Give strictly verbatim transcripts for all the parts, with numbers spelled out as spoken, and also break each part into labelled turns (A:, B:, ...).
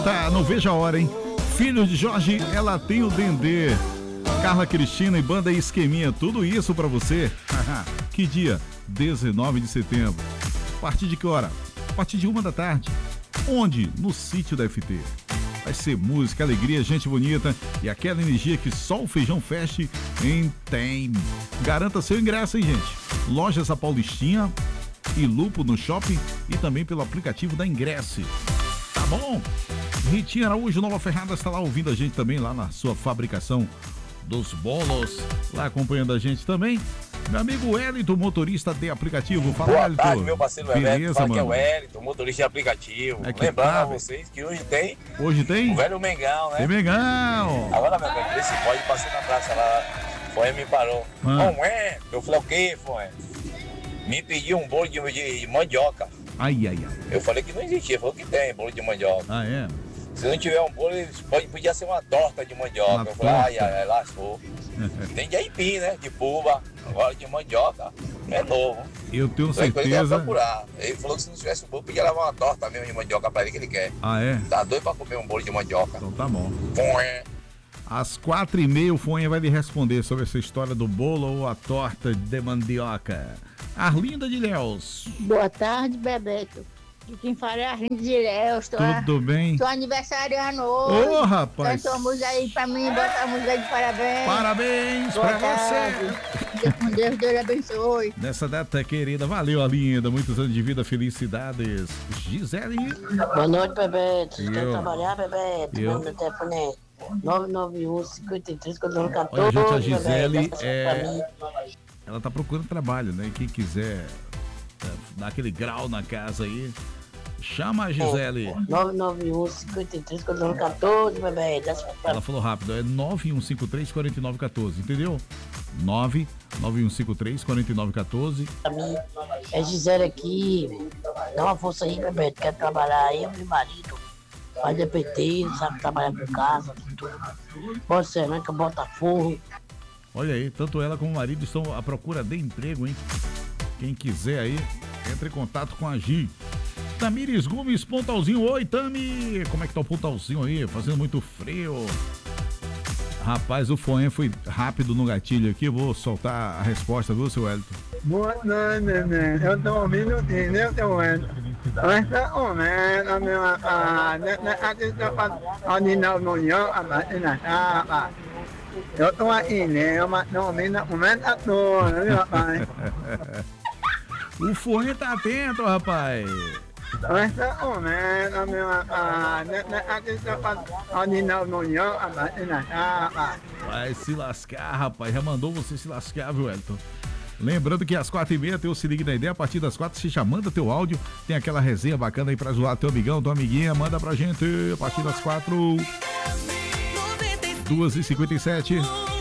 A: volta, não vejo a hora, hein? Filho de Jorge, ela tem o Dendê. Carla Cristina e banda Esqueminha, tudo isso pra você. Que dia? dezenove de setembro. A partir de que hora? A partir de uma da tarde. Onde? No sítio da F T. Vai ser música, alegria, gente bonita e aquela energia que só o Feijão Fest tem. Garanta seu ingresso, hein, gente? Lojas A Paulistinha e Lupo no shopping e também pelo aplicativo da Ingresse. Tá bom? Ritinha Araújo, Nova Ferrada, está lá ouvindo a gente também, lá na sua fabricação dos bolos, lá acompanhando a gente também. Meu amigo Wellington, motorista de aplicativo. Fala,
B: Boa
A: Wellington.
B: tarde, meu parceiro
A: Beleza,
B: Wellington. Fala
A: mano.
B: que é o Wellington, motorista de aplicativo.
A: É que
B: Lembrando
A: tá,
B: a vocês que hoje tem
A: Hoje tem?
B: o velho Mengão, né?
A: Tem Mengão.
B: Agora, meu amigo, esse pode passei na praça lá, foi me parou.
A: Ah.
B: Como é? Eu falei, o quê, foi? Me pediu um bolo de, de, de mandioca.
A: Ai, ai, ai.
B: Eu falei que não existia, falou que tem bolo de mandioca.
A: Ah, é?
B: Se não tiver um bolo, pode, podia ser uma torta de mandioca.
A: Uma
B: eu falei, ai,
A: torta.
B: ai, ai, lascou. Tem de aipim, né? De puba. Agora de mandioca é novo.
A: Eu tenho
B: Falei que ele ia
A: certeza.
B: procurar. Ele falou que se não tivesse um bolo, podia levar uma torta mesmo de mandioca pra ele que ele quer.
A: Ah, é?
B: Tá doido pra comer um bolo de mandioca.
A: Então tá bom.
B: Põe.
A: Às quatro e meia o Fonha vai lhe responder sobre essa história do bolo ou a torta de mandioca. Arlinda de Léus.
C: Boa tarde, Bebeto. De quem fala é a Arlinda de Léus. Tô,
A: Tudo bem?
C: tô aniversariando hoje.
A: Ô, rapaz.
C: Canta a música aí pra mim, bota a música de parabéns.
A: Parabéns
C: Boa
A: pra
C: tarde.
A: você.
C: Fica com Deus, Deus lhe abençoe.
A: Nessa data querida, valeu, Arlinda. Muitos anos de vida, felicidades. Gisele.
D: Boa noite, Bebeto.
A: Eu.
D: Quer trabalhar, Bebeto?
A: Eu.
D: Meu telefone é nove nove um, cinquenta e três, quatorze.
A: Olha, gente, a Gisele
D: Bebeto, dá
A: é-
D: pra mim.
A: Ela tá procurando trabalho, né? Quem quiser é, dar aquele grau na casa aí, chama a Gisele.
D: nove nove um, cinquenta e três, quatorze, Bebeto. dá pra-
A: Ela falou rápido, é nove um cinco três, quatro nove um quatro, entendeu? nove nove um cinco três, quatro nove um quatro.
D: pra mim. É Gisele aqui. Dá uma força aí, Bebeto. Quer trabalhar aí, meu marido. Faz D P T, sabe trabalhar com casa, tudo. Pode ser, né? Que Botafogo.
A: Olha aí, tanto ela como o marido estão à procura de emprego, hein? Quem quiser aí, entre em contato com a Gi. Tamires Gomes, Pontalzinho. Oi, Tami! Como é que tá o Pontalzinho aí? Fazendo muito frio. Rapaz, o Fonha foi rápido no gatilho aqui. Vou soltar a resposta, viu, seu Wellington?
E: Boa noite, neném. Eu tô ouvindo, entendeu, seu Wellington? Mas tá comendo a minha... A eu tô aqui, né? Mas não ouvindo a comenta toda, viu, rapaz?
A: O Fonha tá atento, rapaz.
E: Mas tá comendo a minha... A
A: Vai se lascar, rapaz. Já mandou você se lascar, viu, Wellington? Lembrando que às quatro e meia tem o Se Ligue na Ideia. A partir das quatro você já manda teu áudio. Tem aquela resenha bacana aí pra zoar teu amigão, tua amiguinha. Manda pra gente a partir das quatro. duas e cinquenta e sete.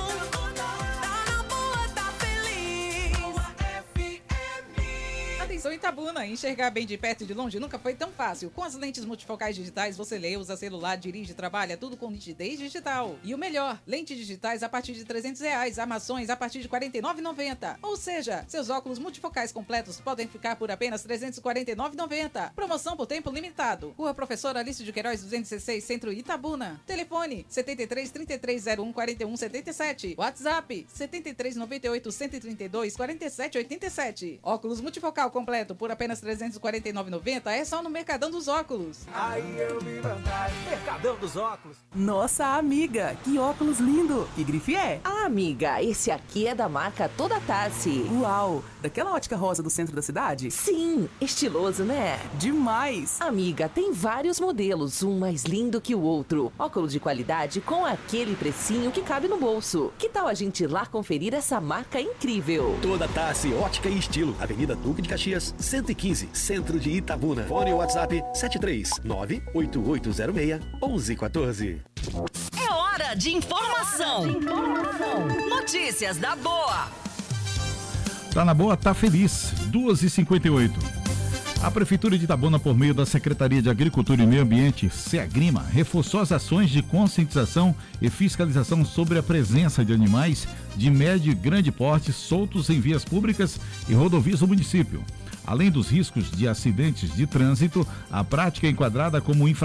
F: Atenção, Itabuna, enxergar bem de perto e de longe nunca foi tão fácil. Com as lentes multifocais digitais, você lê, usa celular, dirige, trabalha, tudo com nitidez digital. E o melhor, lentes digitais a partir de trezentos reais, armações a partir de quarenta e nove reais e noventa centavos. Ou seja, seus óculos multifocais completos podem ficar por apenas trezentos e quarenta e nove reais e noventa centavos. Promoção por tempo limitado. Rua Professor Alice de Queiroz, duzentos e dezesseis, Centro Itabuna. Telefone setenta e três, trinta e três, zero um, quarenta e um, setenta e sete. WhatsApp setenta e três, noventa e oito, cento e trinta e dois, quarenta e sete, oitenta e sete. Óculos multifocal completo por apenas trezentos e quarenta e nove reais e noventa centavos é só no Mercadão dos Óculos.
G: Aí eu vi vantagem. Mercadão dos Óculos.
H: Nossa, amiga, que óculos lindo! Que grife é?
I: Ah, amiga, esse aqui é da marca Toda Tassi.
H: Uau! Daquela ótica rosa do centro da cidade?
I: Sim, estiloso, né?
H: Demais!
I: Amiga, tem vários modelos, um mais lindo que o outro. Óculos de qualidade com aquele precinho que cabe no bolso. Que tal a gente ir lá conferir essa marca incrível?
J: Toda Tassi, ótica e estilo. Avenida Duque de Caxias, cento e quinze, Centro de Itabuna. Fone WhatsApp sete três nove oito oito zero seis, um um um quatro.
K: É hora de informação. Notícias da boa.
A: Tá na boa, tá feliz. duas e cinquenta e oito. A Prefeitura de Itabuna, por meio da Secretaria de Agricultura e Meio Ambiente, SEAGRIMA, reforçou as ações de conscientização e fiscalização sobre a presença de animais de médio e grande porte soltos em vias públicas e rodovias do município. Além dos riscos de acidentes de trânsito, a prática é enquadrada como infração